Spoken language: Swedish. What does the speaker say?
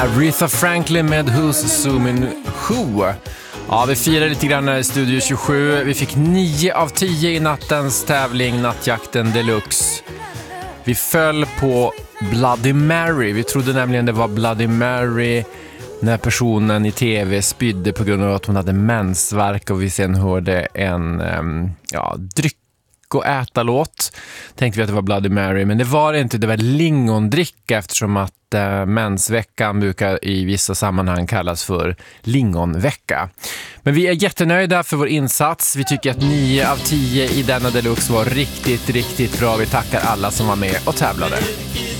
Aretha Franklin med Who's Zooming Who. Ja, vi firar lite grann i Studio 27. Vi fick 9 av 10 i nattens tävling Nattjakten Deluxe. Vi föll på Bloody Mary. Vi trodde nämligen det var Bloody Mary när personen i tv spydde på grund av att hon hade mensvärk, och vi sen hörde en dryck och äta-låt. Tänkte vi att det var Bloody Mary, men det var det inte. Det var lingondricka, eftersom att mensveckan brukar i vissa sammanhang kallas för lingonvecka. Men vi är jättenöjda för vår insats. Vi tycker att 9 av 10 i denna deluxe var riktigt, riktigt bra. Vi tackar alla som var med och tävlade.